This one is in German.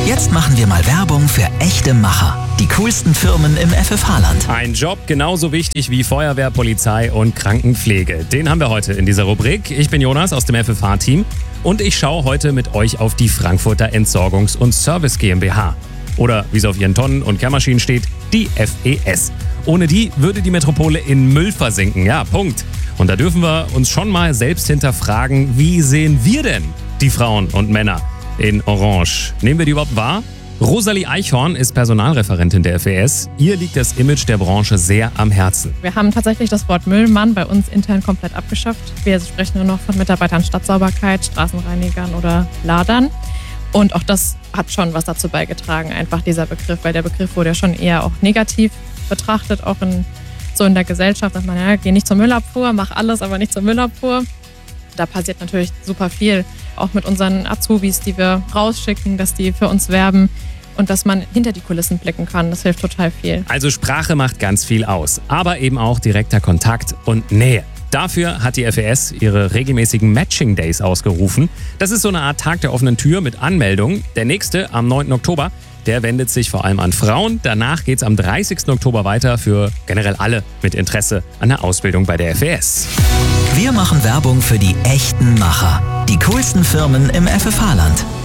Jetzt machen wir mal Werbung für echte Macher. Die coolsten Firmen im FFH-Land. Ein Job genauso wichtig wie Feuerwehr, Polizei und Krankenpflege. Den haben wir heute in dieser Rubrik. Ich bin Jonas aus dem FFH-Team und ich schaue heute mit euch auf die Frankfurter Entsorgungs- und Service GmbH. Oder wie es auf ihren Tonnen und Kehrmaschinen steht, die FES. Ohne die würde die Metropole in Müll versinken. Ja, Punkt. Und da dürfen wir uns schon mal selbst hinterfragen, wie sehen wir denn die Frauen und Männer in Orange? Nehmen wir die überhaupt wahr? Rosalie Eichhorn ist Personalreferentin der FES. Ihr liegt das Image der Branche sehr am Herzen. Wir haben tatsächlich das Wort Müllmann bei uns intern komplett abgeschafft. Wir sprechen nur noch von Mitarbeitern Stadtsauberkeit, Straßenreinigern oder Ladern. Und auch das hat schon was dazu beigetragen, einfach dieser Begriff, weil der Begriff wurde ja schon eher auch negativ betrachtet, auch in der Gesellschaft, dass man, ja, geh nicht zur Müllabfuhr, mach alles, aber nicht zur Müllabfuhr. Da passiert natürlich super viel, auch mit unseren Azubis, die wir rausschicken, dass die für uns werben und dass man hinter die Kulissen blicken kann. Das hilft total viel. Also Sprache macht ganz viel aus, aber eben auch direkter Kontakt und Nähe. Dafür hat die FES ihre regelmäßigen Matching Days ausgerufen. Das ist so eine Art Tag der offenen Tür mit Anmeldung. Der nächste am 9. Oktober, der wendet sich vor allem an Frauen. Danach geht es am 30. Oktober weiter für generell alle mit Interesse an der Ausbildung bei der FES. Wir machen Werbung für die echten Macher. Die coolsten Firmen im FFH-Land.